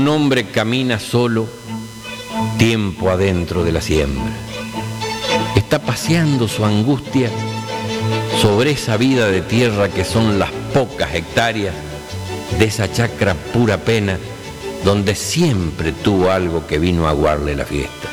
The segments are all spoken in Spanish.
Un hombre camina solo, tiempo adentro de la siembra. Está paseando su angustia sobre esa vida de tierra que son las pocas hectáreas de esa chacra pura pena donde siempre tuvo algo que vino a aguarle la fiesta.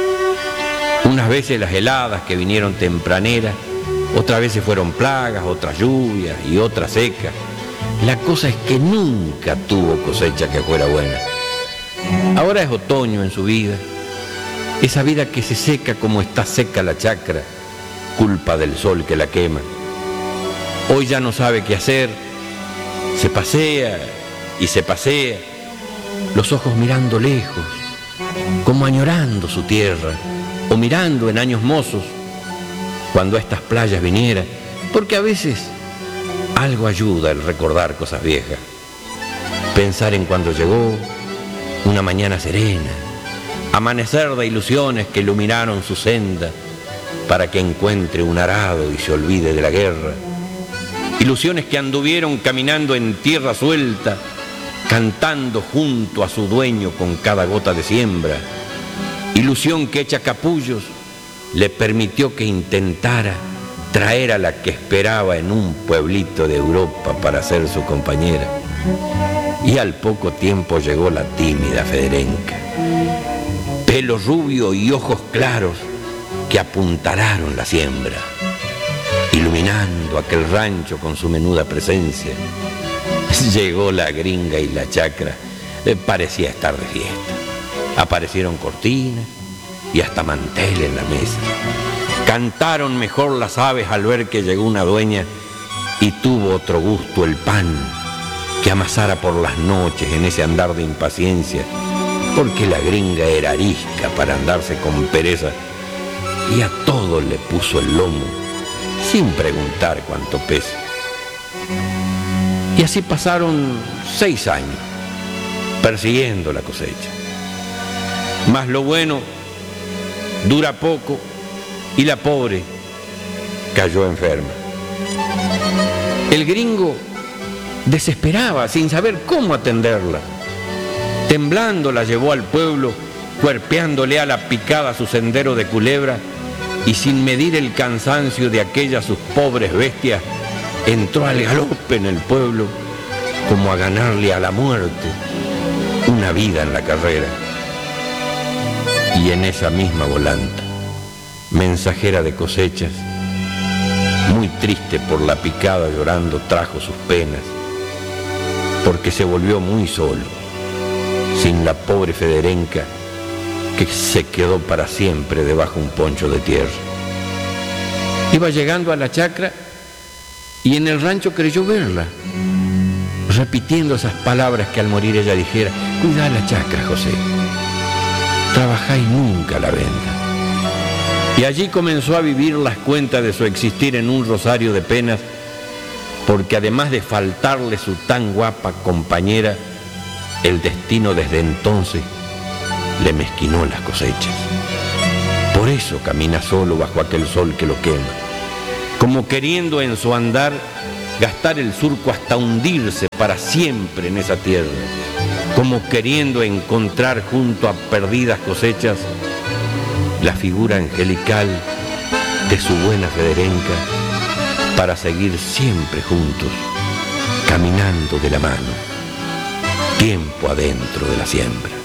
Unas veces las heladas que vinieron tempraneras, otras veces fueron plagas, otras lluvias y otras secas. La cosa es que nunca tuvo cosecha que fuera buena. Ahora es otoño en su vida, esa vida que se seca como está seca la chacra, culpa del sol que la quema. Hoy ya no sabe qué hacer, se pasea y se pasea, los ojos mirando lejos, como añorando su tierra, o mirando en años mozos, cuando a estas playas viniera, porque a veces algo ayuda el recordar cosas viejas. Pensar en cuando llegó, una mañana serena, amanecer de ilusiones que iluminaron su senda para que encuentre un arado y se olvide de la guerra. Ilusiones que anduvieron caminando en tierra suelta, cantando junto a su dueño con cada gota de siembra. Ilusión que hecha capullos le permitió que intentara traer a la que esperaba en un pueblito de Europa para ser su compañera. Y al poco tiempo llegó la tímida Federenca, pelo rubio y ojos claros que apuntalaron la siembra, iluminando aquel rancho con su menuda presencia. Llegó la gringa y la chacra parecía estar de fiesta. Aparecieron cortinas y hasta mantel en la mesa. Cantaron mejor las aves al ver que llegó una dueña, y tuvo otro gusto el pan que amasara por las noches en ese andar de impaciencia, porque la gringa era arisca para andarse con pereza, y a todo le puso el lomo sin preguntar cuánto pesa. Y así pasaron 6 años persiguiendo la cosecha. Mas lo bueno dura poco y la pobre cayó enferma. El gringo desesperaba sin saber cómo atenderla. Temblando la llevó al pueblo, cuerpeándole a la picada su sendero de culebra, y sin medir el cansancio de aquellas sus pobres bestias, entró al galope en el pueblo como a ganarle a la muerte una vida en la carrera. Y en esa misma volanta, mensajera de cosechas, muy triste por la picada llorando trajo sus penas, porque se volvió muy solo, sin la pobre Federenca que se quedó para siempre debajo un poncho de tierra. Iba llegando a la chacra y en el rancho creyó verla, repitiendo esas palabras que al morir ella dijera: cuidá la chacra, José, trabajá y nunca la venda. Y allí comenzó a vivir las cuentas de su existir en un rosario de penas, porque además de faltarle su tan guapa compañera, el destino desde entonces le mezquinó las cosechas. Por eso camina solo bajo aquel sol que lo quema, como queriendo en su andar gastar el surco hasta hundirse para siempre en esa tierra, como queriendo encontrar junto a perdidas cosechas la figura angelical de su buena Federenca, para seguir siempre juntos, caminando de la mano, tiempo adentro de la siembra.